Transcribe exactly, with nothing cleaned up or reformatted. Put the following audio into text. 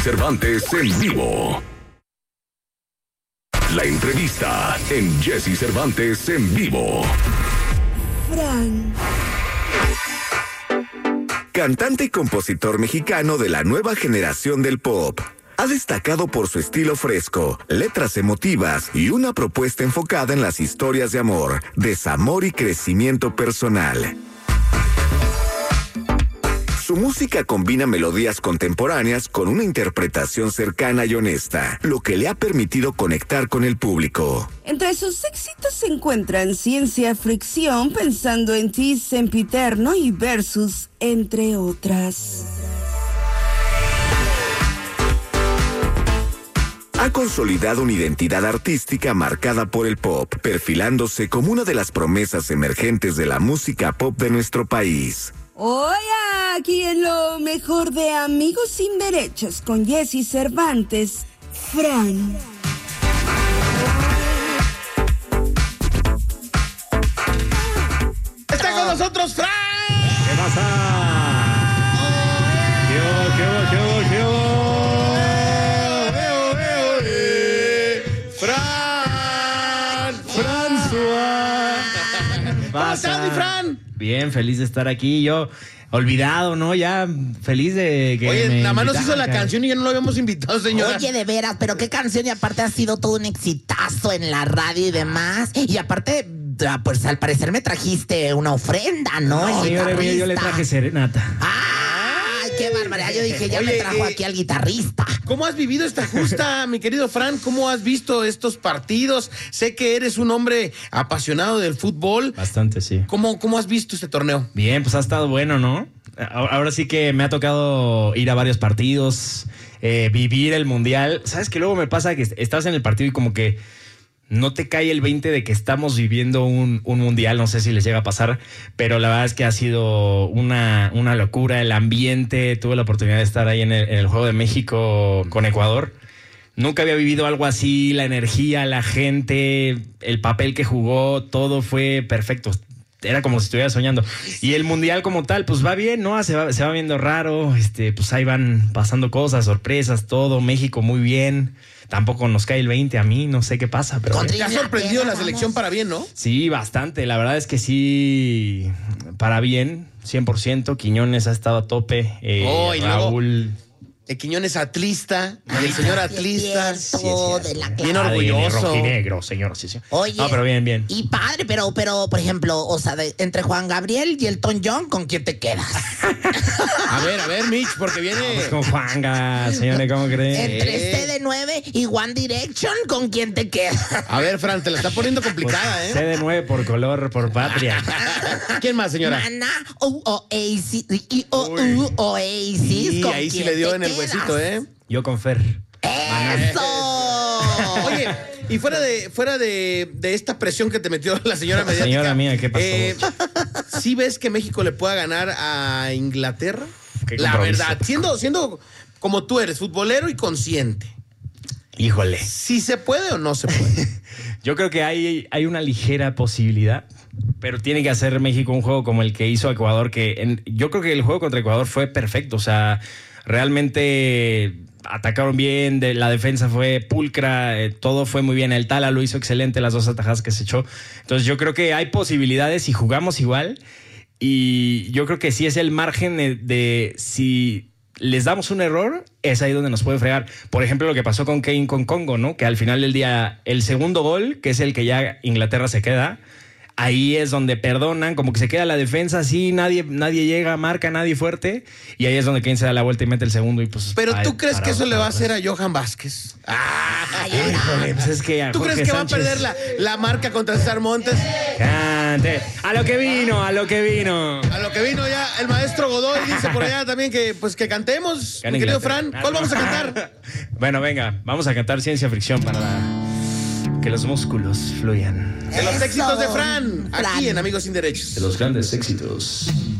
Cervantes en vivo. La entrevista en Jesse Cervantes en vivo. Fran. Cantante y compositor mexicano de la nueva generación del pop. Ha destacado por su estilo fresco, letras emotivas y una propuesta enfocada en las historias de amor, desamor y crecimiento personal. Su música combina melodías contemporáneas con una interpretación cercana y honesta, lo que le ha permitido conectar con el público. Entre sus éxitos se encuentran Ciencia Fricción, Pensando en ti, Sempiterno y Versus, entre otras. Ha consolidado una identidad artística marcada por el pop, perfilándose como una de las promesas emergentes de la música pop de nuestro país. Hoy aquí en lo mejor de Amigos Sin Derechos con Jesse Cervantes, Fran. ¡Está con nosotros, Fran! ¿Qué pasa? ¿Qué hubo, qué hubo, qué hubo, qué hubo? ¡Fran! ¡François! ¿Cómo estás, mi Fran? Bien, feliz de estar aquí. Yo, olvidado, ¿no? Ya feliz de que Oye, me nada más nos hizo la invitaran. canción y ya no lo habíamos invitado, señora. Oye, de veras, pero qué canción, y aparte ha sido todo un exitazo en la radio y demás. Y aparte, pues al parecer me trajiste una ofrenda, ¿no? No, El señor, yo guitarrista. le traje serenata. ¡Ay, qué barbaridad! Yo dije, ya Oye, me trajo eh, aquí al guitarrista. ¿Cómo has vivido esta justa, mi querido Fran? ¿Cómo has visto estos partidos? Sé que eres un hombre apasionado del fútbol. Bastante, sí. ¿Cómo, cómo has visto este torneo? Bien, pues ha estado bueno, ¿no? Ahora sí que me ha tocado ir a varios partidos, eh, vivir el mundial. ¿Sabes qué? Luego me pasa que estás en el partido y como que no te cae el veinte de que estamos viviendo un, un mundial. No sé si les llega a pasar, pero la verdad es que ha sido una, una locura el ambiente. Tuve la oportunidad de estar ahí en el, en el Juego de México con Ecuador. Nunca había vivido algo así, la energía, la gente, el papel que jugó, todo fue perfecto. Era como si estuviera soñando. Y el mundial como tal, pues va bien, ¿no? Se va, se va viendo raro, este, pues ahí van pasando cosas, sorpresas, todo. México muy bien. Tampoco nos cae el veinte a mí, no sé qué pasa, pero... Contra Te ha Inglaterra, sorprendido la vamos. selección para bien, ¿no? Sí, bastante. La verdad es que sí, para bien, cien por ciento. Quiñones ha estado a tope. Eh, Oh, y luego- Raúl... El Quiñones atlista, y el Ah, señor sí, atlista. es cierto, de la Bien clase. orgulloso. Rojinegro, señor. Sí, sí. Oye, No, pero bien, bien. y padre, pero, pero, por ejemplo, o sea, de- entre Juan Gabriel y Elton John, ¿con quién te quedas? A ver, a ver, Mitch, porque viene... Pues con Juanga, señores, ¿cómo creen? Entre Eh. C D nueve y One Direction, ¿con quién te quedas? A ver, Fran, te la está poniendo complicada, C ¿eh? D nueve por color, por patria. ¿Quién más, señora? Maná o Oasis, y o, u, Oasis. Sí, ¿con ahí sí quién le dio te en el quedas? huesito, ¿eh? Yo con Fer. ¡Eso! Oye, y fuera de fuera de, de esta presión que te metió la señora mediática. Señora mía, ¿qué pasó? Eh, ¿Sí ves que México le pueda ganar a Inglaterra? Qué La compromiso. verdad, siendo, siendo como tú eres, futbolero y consciente. Híjole. ¿Sí se puede o no se puede? Yo creo que hay, hay una ligera posibilidad, pero tiene que hacer México un juego como el que hizo Ecuador, que en- yo creo que el juego contra Ecuador fue perfecto. O sea, realmente atacaron bien, de, la defensa fue pulcra, eh, todo fue muy bien. El Tala lo hizo excelente, las dos atajadas que se echó. Entonces yo creo que hay posibilidades y jugamos igual. Y yo creo que sí es el margen de, de si les damos un error, es ahí donde nos puede fregar. Por ejemplo, lo que pasó con Kane con Congo, ¿no? Que al final del día, el segundo gol, que es el que ya Inglaterra se queda, ahí es donde perdonan, como que se queda la defensa así, nadie, nadie llega, marca, nadie fuerte, y ahí es donde Kane se da la vuelta y mete el segundo y pues... Pero ay, ¿tú crees para- que eso le va a para hacer a Johan Vázquez? Ah, Ay, Híjole, pues es que a ¿Tú Jorge crees que Sánchez- va a perder la, la marca contra César Montes? Cante. A lo que vino, a lo que vino. A lo que vino ya el maestro Godoy dice por allá también que pues que cantemos, Gana mi querido Inglaterra. Fran. ¿Cuál vamos a cantar? Bueno, venga, vamos a cantar Ciencia Fricción para que los músculos fluyan. De los Eso. éxitos de Fran, aquí Fran. en Amigos Sin Derechos. De los grandes éxitos.